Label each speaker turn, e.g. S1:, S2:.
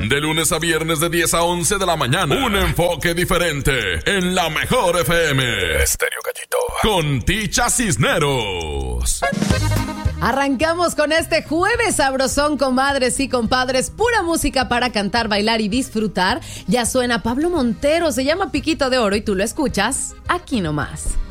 S1: De lunes a viernes de 10 a 11 de la mañana. Un enfoque diferente en la mejor FM. Estéreo Gallito. Con Ticha Cisneros.
S2: Arrancamos con este jueves sabrosón, comadres y compadres. Pura música para cantar, bailar y disfrutar. Ya suena Pablo Montero, se llama Piquito de Oro y tú lo escuchas aquí nomás.